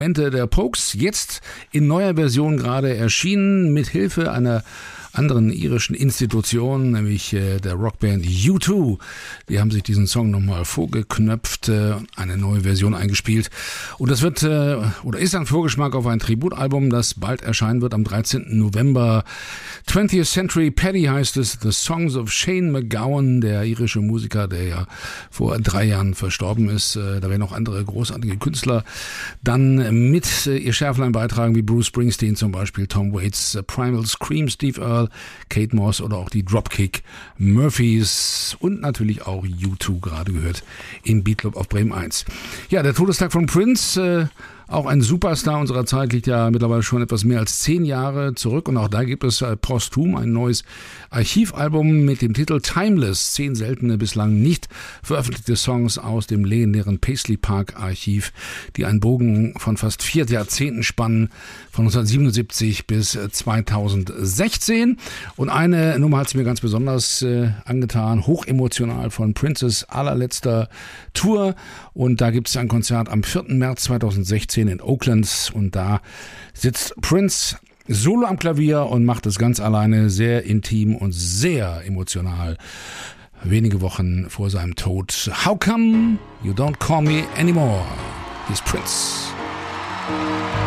Der Pogues, jetzt in neuer Version gerade erschienen, mit Hilfe einer anderen irischen Institution, nämlich der Rockband U2. Die haben sich diesen Song nochmal vorgeknöpft, eine neue Version eingespielt. Und das wird oder ist ein Vorgeschmack auf ein Tributalbum, das bald erscheinen wird am 13. November. 20th Century Paddy heißt es, The Songs of Shane MacGowan, der irische Musiker, der ja vor 3 Jahren verstorben ist. Da werden auch andere großartige Künstler dann mit ihr Schärflein beitragen, wie Bruce Springsteen zum Beispiel, Tom Waits, Primal Scream, Steve Earle, Kate Moss oder auch die Dropkick Murphys und natürlich auch U2 gerade gehört im Beatclub auf Bremen 1. Ja, der Todestag von Prince, auch ein Superstar unserer Zeit, liegt ja mittlerweile schon etwas mehr als 10 Jahre zurück und auch da gibt es posthum ein neues Archivalbum mit dem Titel Timeless, 10 seltene, bislang nicht veröffentlichte Songs aus dem legendären Paisley Park Archiv, die einen Bogen von fast 4 Jahrzehnten spannen, von 1977 bis 2016. Und eine Nummer hat es mir ganz besonders angetan, hochemotional von Princes allerletzter Tour. Und da gibt es ein Konzert am 4. März 2016 in Oakland. Und da sitzt Prince solo am Klavier und macht es ganz alleine, sehr intim und sehr emotional. Wenige Wochen vor seinem Tod. How come you don't call me anymore? Here's Prince.